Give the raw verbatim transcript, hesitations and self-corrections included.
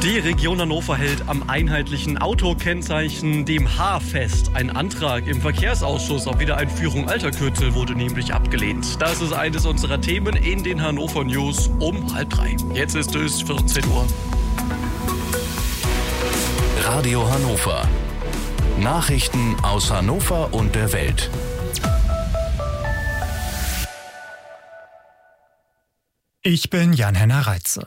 Die Region Hannover hält am einheitlichen Autokennzeichen, dem H, fest. Ein Antrag im Verkehrsausschuss auf Wiedereinführung alter Kürzel wurde nämlich abgelehnt. Das ist eines unserer Themen in den Hannover News um halb drei. Jetzt ist es vierzehn Uhr. Radio Hannover. Nachrichten aus Hannover und der Welt. Ich bin Jan-Henner Reitze.